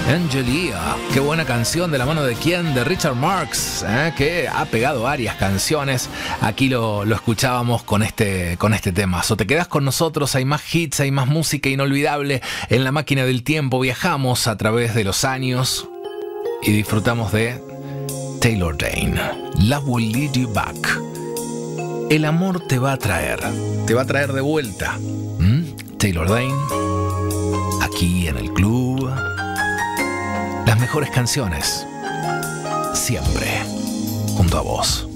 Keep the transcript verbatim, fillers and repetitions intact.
Angelia, qué buena canción, de la mano de quién, de Richard Marx, ¿eh? Que ha pegado varias canciones. Aquí lo, lo escuchábamos con este, con este tema. O te quedas con nosotros, hay más hits, hay más música inolvidable. En la máquina del tiempo viajamos a través de los años y disfrutamos de Taylor Dayne. Love will lead you back. El amor te va a traer, te va a traer de vuelta. ¿Mm? Taylor Dayne, aquí en el club. Las mejores canciones, siempre junto a vos.